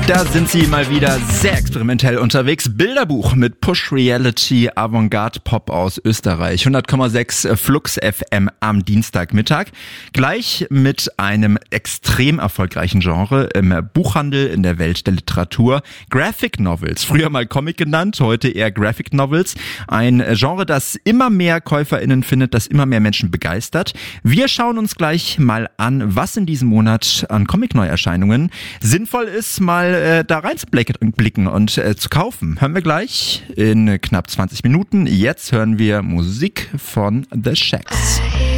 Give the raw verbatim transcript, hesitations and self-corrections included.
Da sind sie mal wieder sehr experimentell unterwegs. Bilderbuch mit Push Reality Avantgarde Pop aus Österreich. hundert Komma sechs Flux F M am Dienstagmittag. Gleich mit einem extrem erfolgreichen Genre im Buchhandel in der Welt der Literatur. Graphic Novels. Früher mal Comic genannt, heute eher Graphic Novels. Ein Genre, das immer mehr KäuferInnen findet, das immer mehr Menschen begeistert. Wir schauen uns gleich mal an, was in diesem Monat an Comic-Neuerscheinungen sinnvoll ist, mal äh, da reinzublicken und äh, zu kaufen. Hören wir gleich in knapp zwanzig Minuten. Jetzt hören wir Musik von The Shacks.